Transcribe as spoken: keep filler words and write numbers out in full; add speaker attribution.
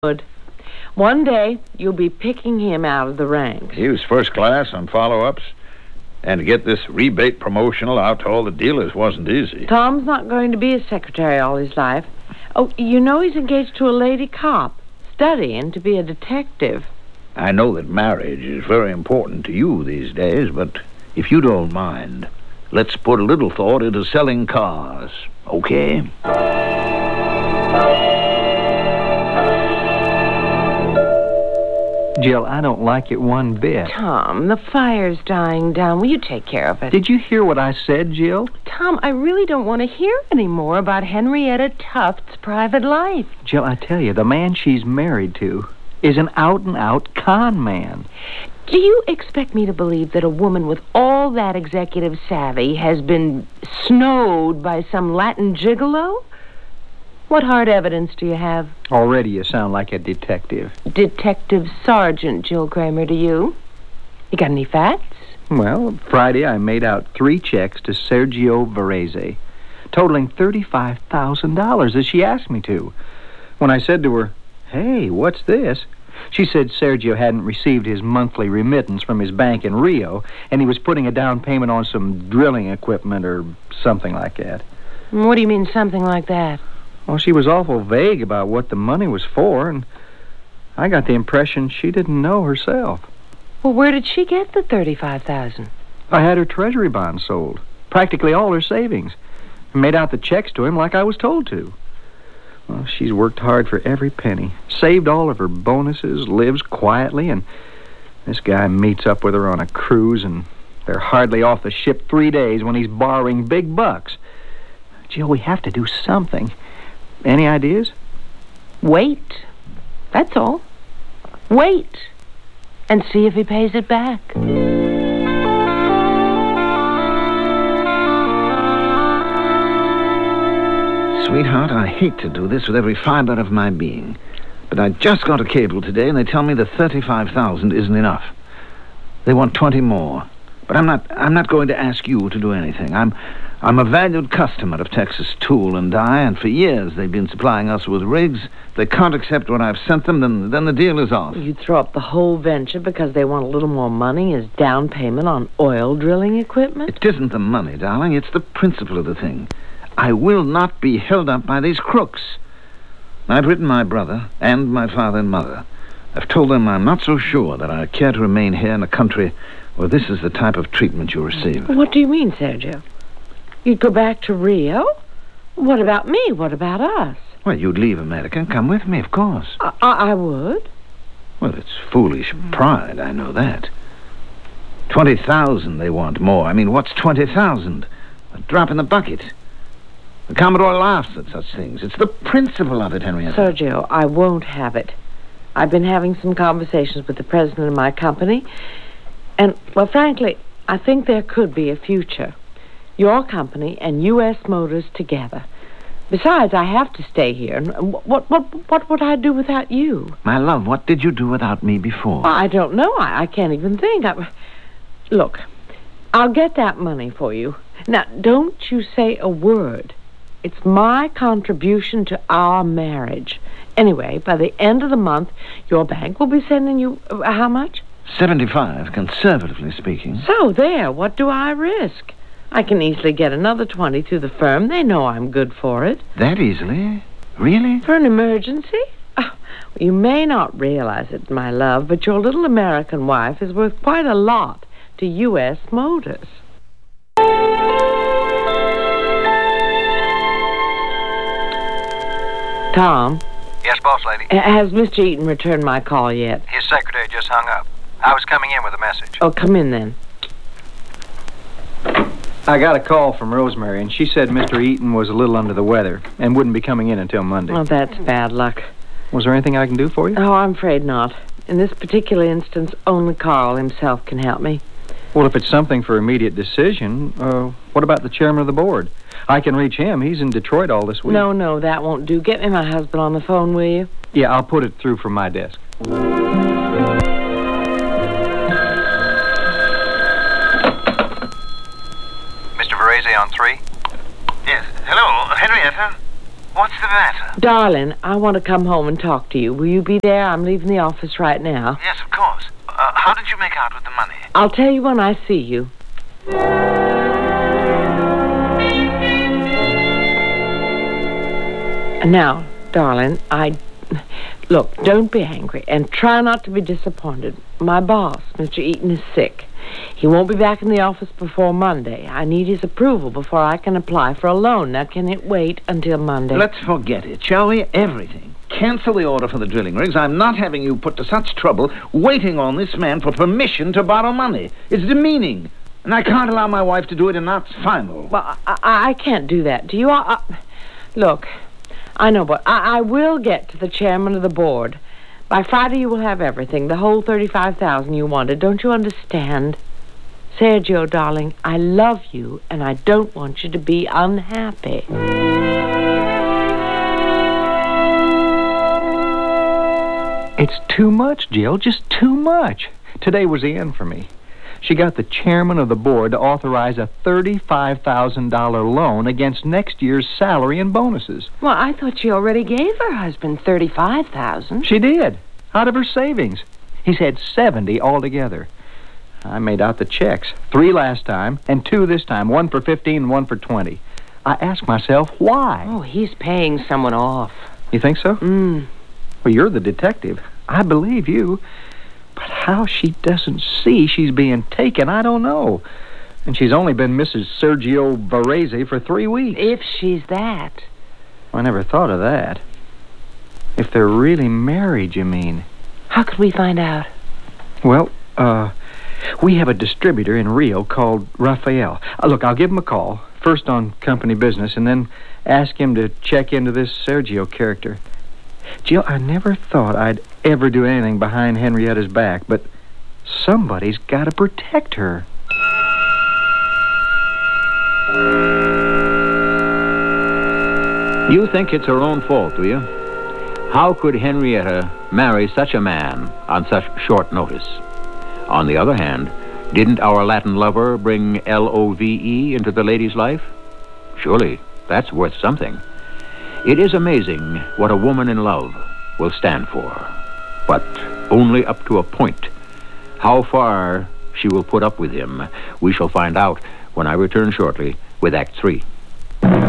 Speaker 1: Good. One day, you'll be picking him out of the ranks.
Speaker 2: He was first class on follow-ups. And to get this rebate promotional out to all the dealers wasn't easy.
Speaker 1: Tom's not going to be a secretary all his life. Oh, you know he's engaged to a lady cop, studying to be a detective.
Speaker 2: I know that marriage is very important to you these days, but if you don't mind, let's put a little thought into selling cars, okay?
Speaker 3: Jill, I don't like it one bit.
Speaker 1: Tom, the fire's dying down. Will you take care of it?
Speaker 3: Did you hear what I said, Jill?
Speaker 1: Tom, I really don't want to hear any more about Henrietta Tuft's private life.
Speaker 3: Jill, I tell you, the man she's married to is an out-and-out con man.
Speaker 1: Do you expect me to believe that a woman with all that executive savvy has been snowed by some Latin gigolo? What hard evidence do you have?
Speaker 3: Already you sound like a detective.
Speaker 1: Detective Sergeant Jill Kramer to you. You got any facts?
Speaker 3: Well, Friday I made out three checks to Sergio Varese, totaling thirty-five thousand dollars, as she asked me to. When I said to her, "Hey, what's this?" she said Sergio hadn't received his monthly remittance from his bank in Rio, and he was putting a down payment on some drilling equipment or something like that.
Speaker 1: What do you mean, something like that?
Speaker 3: Well, she was awful vague about what the money was for, and I got the impression she didn't know herself.
Speaker 1: Well, where did she get the thirty-five thousand dollars?
Speaker 3: I had her treasury bonds sold, practically all her savings, and made out the checks to him like I was told to. Well, she's worked hard for every penny, saved all of her bonuses, lives quietly, and this guy meets up with her on a cruise, and they're hardly off the ship three days when he's borrowing big bucks. Jill, we have to do something. Any ideas?
Speaker 1: Wait. That's all. Wait. And see if he pays it back.
Speaker 2: Sweetheart, I hate to do this with every fiber of my being, but I just got a cable today and they tell me the thirty-five thousand dollars isn't enough. They want twenty more. But I'm not I'm not going to ask you to do anything. I'm I'm a valued customer of Texas Tool and Die, and for years they've been supplying us with rigs. If they can't accept what I've sent them, then then the deal is off.
Speaker 1: You throw up the whole venture because they want a little more money as down payment on oil drilling equipment?
Speaker 2: It isn't the money, darling. It's the principle of the thing. I will not be held up by these crooks. I've written my brother and my father and mother. I've told them I'm not so sure that I care to remain here in a country where this is the type of treatment you receive.
Speaker 1: What do you mean, Sergio? You'd go back to Rio? What about me? What about us?
Speaker 2: Well, you'd leave America and come with me, of course.
Speaker 1: I, I, I would.
Speaker 2: Well, it's foolish pride, I know that. Twenty thousand they want more. I mean, what's twenty thousand? A drop in the bucket. The Commodore laughs at such things. It's the principle of it, Henrietta.
Speaker 1: Sergio, I won't have it. I've been having some conversations with the president of my company, and, well, frankly, I think there could be a future. Your company and U S Motors together. Besides, I have to stay here. And what, what, what would I do without you?
Speaker 2: My love, what did you do without me before?
Speaker 1: I don't know. I, I can't even think. I, look, I'll get that money for you. Now, don't you say a word. It's my contribution to our marriage. Anyway, by the end of the month, your bank will be sending you uh, how much?
Speaker 2: Seventy-five, conservatively speaking.
Speaker 1: So, there. What do I risk? I can easily get another twenty through the firm. They know I'm good for it.
Speaker 2: That easily? Really?
Speaker 1: For an emergency? Oh, you may not realize it, my love, but your little American wife is worth quite a lot to U S Motors. Tom?
Speaker 4: Yes, boss lady?
Speaker 1: Has Mister Eaton returned my call yet?
Speaker 4: His secretary just hung up. I was coming in with a message.
Speaker 1: Oh, come in then.
Speaker 3: I got a call from Rosemary, and she said Mister Eaton was a little under the weather and wouldn't be coming in until Monday.
Speaker 1: Well, that's bad luck.
Speaker 3: Was there anything I can do for you?
Speaker 1: Oh, I'm afraid not. In this particular instance, only Carl himself can help me.
Speaker 3: Well, if it's something for immediate decision, uh, what about the chairman of the board? I can reach him. He's in Detroit all this week.
Speaker 1: No, no, that won't do. Get me my husband on the phone, will you?
Speaker 3: Yeah, I'll put it through from my desk.
Speaker 4: Mister Varese on three?
Speaker 2: Yes. Hello, Henrietta. What's the matter?
Speaker 1: Darling, I want to come home and talk to you. Will you be there? I'm leaving the office right now.
Speaker 2: Yes, of course. Uh, how did you make out with the money?
Speaker 1: I'll tell you when I see you. Now, darling, I... Look, don't be angry, and try not to be disappointed. My boss, Mister Eaton, is sick. He won't be back in the office before Monday. I need his approval before I can apply for a loan. Now, can it wait until Monday?
Speaker 2: Let's forget it, shall we? Everything. Cancel the order for the drilling rigs. I'm not having you put to such trouble waiting on this man for permission to borrow money. It's demeaning. And I can't allow my wife to do it, and that's final.
Speaker 1: Well, I, I can't do that. Do you? I, I, look, I know, but I, I will get to the chairman of the board. By Friday, you will have everything, the whole thirty-five thousand dollars you wanted. Don't you understand? Sergio, darling, I love you, and I don't want you to be unhappy.
Speaker 3: It's too much, Jill, just too much. Today was the end for me. She got the chairman of the board to authorize a thirty-five thousand dollars loan against next year's salary and bonuses.
Speaker 5: Well, I thought she already gave her husband thirty-five thousand dollars.
Speaker 3: She did, out of her savings. He's had seventy altogether. I made out the checks, three last time, and two this time, one for fifteen and one for twenty. I asked myself, why?
Speaker 5: Oh, he's paying someone off.
Speaker 3: You think so?
Speaker 5: Mm.
Speaker 3: Well, you're the detective. I believe you. But how she doesn't see she's being taken, I don't know. And she's only been Missus Sergio Varese for three weeks.
Speaker 5: If she's that.
Speaker 3: I never thought of that. If they're really married, you mean?
Speaker 5: How could we find out?
Speaker 3: Well, uh, we have a distributor in Rio called Rafael. Uh, look, I'll give him a call, first on company business, and then ask him to check into this Sergio character. Jill, I never thought I'd ever do anything behind Henrietta's back, but somebody's got to protect her.
Speaker 6: You think it's her own fault, do you? How could Henrietta marry such a man on such short notice? On the other hand, didn't our Latin lover bring L O V E into the lady's life? Surely, that's worth something. It is amazing what a woman in love will stand for, but only up to a point. How far she will put up with him, we shall find out when I return shortly with Act Three.